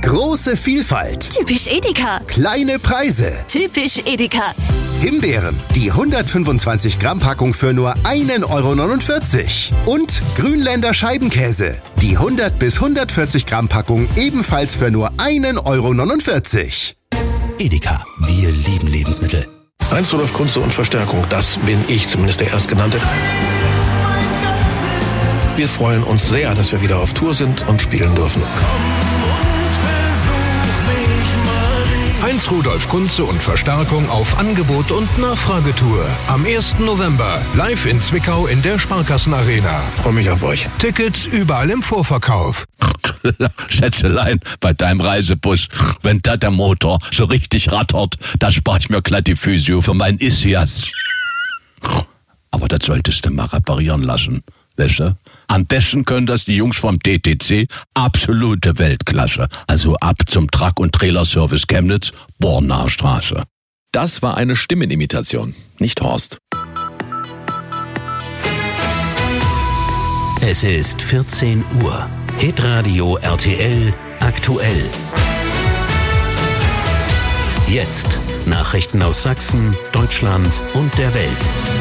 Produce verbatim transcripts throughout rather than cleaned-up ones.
Große Vielfalt. Typisch Edeka. Kleine Preise. Typisch Edeka. Himbeeren, die hundertfünfundzwanzig Gramm Packung für nur ein Euro neunundvierzig. Und Grünländer Scheibenkäse, die hundert bis hundertvierzig Gramm Packung ebenfalls für nur ein Euro neunundvierzig. Edeka, wir lieben Lebensmittel. Heinz Rudolf Kunze und Verstärkung, das bin ich, zumindest der Erstgenannte. Wir freuen uns sehr, dass wir wieder auf Tour sind und spielen dürfen. Heinz Rudolf Kunze und Verstärkung auf Angebot und Nachfragetour. Am ersten November live in Zwickau in der Sparkassenarena. Freue mich auf euch. Tickets überall im Vorverkauf. Schätzelein, bei deinem Reisebus, wenn da der Motor so richtig rattert, da spare ich mir glatt die Physio für meinen Ischias. Aber das solltest du mal reparieren lassen. Weißt du? Am besten können das die Jungs vom D T C, absolute Weltklasse. Also ab zum Truck- und Trailerservice Chemnitz, Bornaer Straße. Das war eine Stimmenimitation, nicht Horst. Es ist vierzehn Uhr. Hitradio R T L aktuell. Jetzt Nachrichten aus Sachsen, Deutschland und der Welt.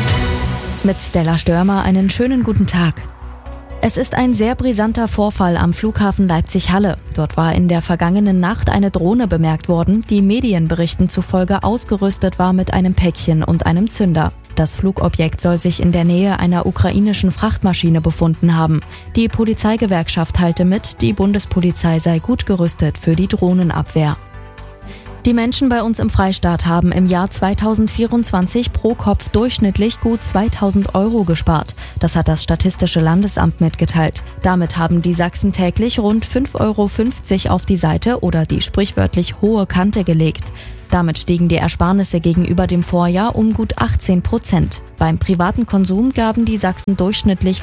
Mit Stella Störmer einen schönen guten Tag. Es ist ein sehr brisanter Vorfall am Flughafen Leipzig-Halle. Dort war in der vergangenen Nacht eine Drohne bemerkt worden, die Medienberichten zufolge ausgerüstet war mit einem Päckchen und einem Zünder. Das Flugobjekt soll sich in der Nähe einer ukrainischen Frachtmaschine befunden haben. Die Polizeigewerkschaft teilte mit, die Bundespolizei sei gut gerüstet für die Drohnenabwehr. Die Menschen bei uns im Freistaat haben im Jahr zweitausendvierundzwanzig pro Kopf durchschnittlich gut zweitausend Euro gespart. Das hat das Statistische Landesamt mitgeteilt. Damit haben die Sachsen täglich rund fünf Euro fünfzig auf die Seite oder die sprichwörtlich hohe Kante gelegt. Damit stiegen die Ersparnisse gegenüber dem Vorjahr um gut achtzehn Prozent. Beim privaten Konsum gaben die Sachsen durchschnittlich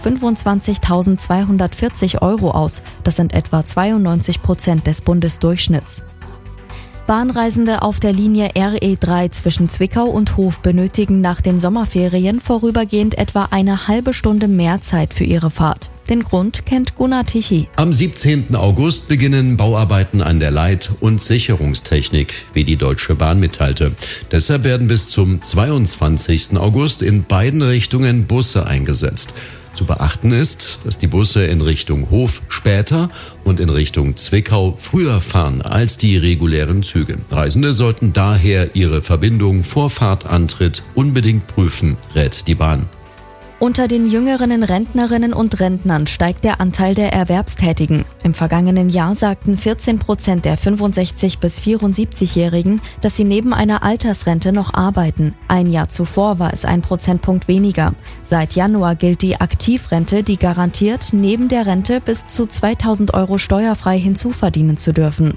fünfundzwanzigtausendzweihundertvierzig Euro aus. Das sind etwa zweiundneunzig Prozent des Bundesdurchschnitts. Bahnreisende auf der Linie R E drei zwischen Zwickau und Hof benötigen nach den Sommerferien vorübergehend etwa eine halbe Stunde mehr Zeit für ihre Fahrt. Den Grund kennt Gunnar Tichy. Am siebzehnten August beginnen Bauarbeiten an der Leit- und Sicherungstechnik, wie die Deutsche Bahn mitteilte. Deshalb werden bis zum zweiundzwanzigsten August in beiden Richtungen Busse eingesetzt. Zu beachten ist, dass die Busse in Richtung Hof später und in Richtung Zwickau früher fahren als die regulären Züge. Reisende sollten daher ihre Verbindung vor Fahrtantritt unbedingt prüfen, rät die Bahn. Unter den jüngeren Rentnerinnen und Rentnern steigt der Anteil der Erwerbstätigen. Im vergangenen Jahr sagten vierzehn Prozent der fünfundsechzig- bis vierundsiebzigjährigen, dass sie neben einer Altersrente noch arbeiten. Ein Jahr zuvor war es ein Prozentpunkt weniger. Seit Januar gilt die Aktivrente, die garantiert, neben der Rente bis zu zweitausend Euro steuerfrei hinzuverdienen zu dürfen.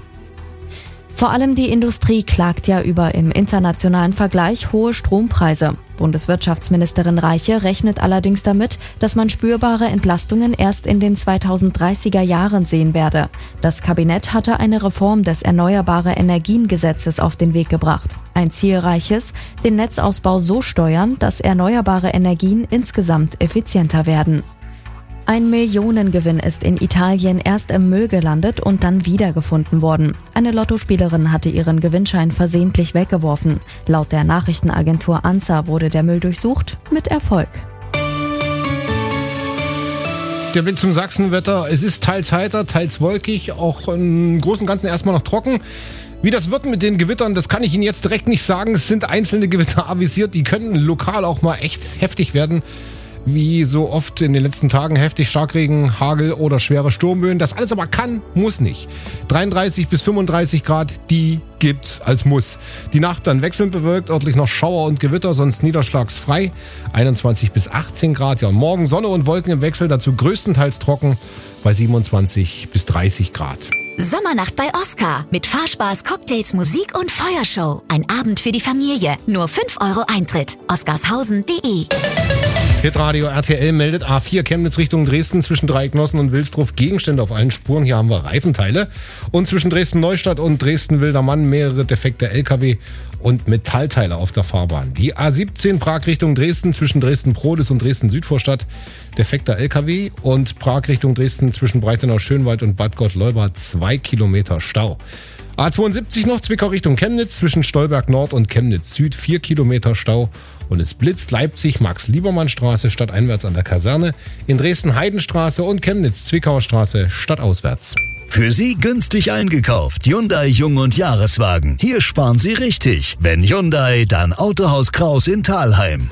Vor allem die Industrie klagt ja über im internationalen Vergleich hohe Strompreise. Bundeswirtschaftsministerin Reiche rechnet allerdings damit, dass man spürbare Entlastungen erst in den zweitausenddreißiger Jahren sehen werde. Das Kabinett hatte eine Reform des Erneuerbare-Energien-Gesetzes auf den Weg gebracht. Ein Ziel Reiches, den Netzausbau so steuern, dass erneuerbare Energien insgesamt effizienter werden. Ein Millionengewinn ist in Italien erst im Müll gelandet und dann wiedergefunden worden. Eine Lottospielerin hatte ihren Gewinnschein versehentlich weggeworfen. Laut der Nachrichtenagentur ANSA wurde der Müll durchsucht, mit Erfolg. Der Blick zum Sachsenwetter. Es ist teils heiter, teils wolkig, auch im Großen und Ganzen erstmal noch trocken. Wie das wird mit den Gewittern, das kann ich Ihnen jetzt direkt nicht sagen. Es sind einzelne Gewitter avisiert, die können lokal auch mal echt heftig werden. Wie so oft in den letzten Tagen heftig Starkregen, Hagel oder schwere Sturmböen. Das alles aber kann, muss nicht. dreiunddreißig bis fünfunddreißig Grad, die gibt's als Muss. Die Nacht dann wechselnd bewölkt, örtlich noch Schauer und Gewitter, sonst niederschlagsfrei. einundzwanzig bis achtzehn Grad. Ja, und morgen Sonne und Wolken im Wechsel, dazu größtenteils trocken bei siebenundzwanzig bis dreißig Grad. Sommernacht bei Oscar mit Fahrspaß, Cocktails, Musik und Feuershow. Ein Abend für die Familie. Nur fünf Euro Eintritt. oscarshausen punkt de Hitradio R T L meldet A vier Chemnitz Richtung Dresden zwischen Dreiecknossen und Wilsdruf Gegenstände auf allen Spuren. Hier haben wir Reifenteile. Und zwischen Dresden-Neustadt und Dresden-Wildermann mehrere defekte L K W und Metallteile auf der Fahrbahn. Die A siebzehn Prag Richtung Dresden zwischen Dresden-Prodis und Dresden-Südvorstadt. Defekter L K W. Und Prag Richtung Dresden zwischen Breitenau-Schönwald und Bad Gott-Leubad zwei Kilometer Stau. A zweiundsiebzig noch Zwickau Richtung Chemnitz zwischen Stolberg Nord und Chemnitz Süd vier Kilometer Stau. Und es blitzt Leipzig Max-Liebermann-Straße stadteinwärts an der Kaserne, in Dresden Heidenstraße und Chemnitz Zwickauer Straße stadtauswärts. Für Sie günstig eingekauft. Hyundai Jung- und Jahreswagen. Hier sparen Sie richtig. Wenn Hyundai, dann Autohaus Kraus in Thalheim.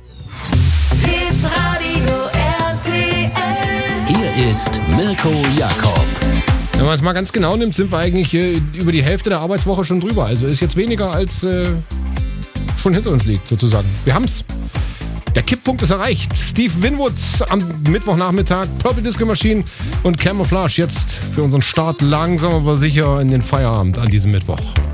Hitradio R T L. Hier ist Mirko Jakob. Wenn man es mal ganz genau nimmt, sind wir eigentlich äh, über die Hälfte der Arbeitswoche schon drüber. Also ist jetzt weniger als äh, schon hinter uns liegt, sozusagen. Wir haben's. Der Kipppunkt ist erreicht. Steve Winwood am Mittwochnachmittag, Purple Disco Machine und Camouflage jetzt für unseren Start langsam aber sicher in den Feierabend an diesem Mittwoch.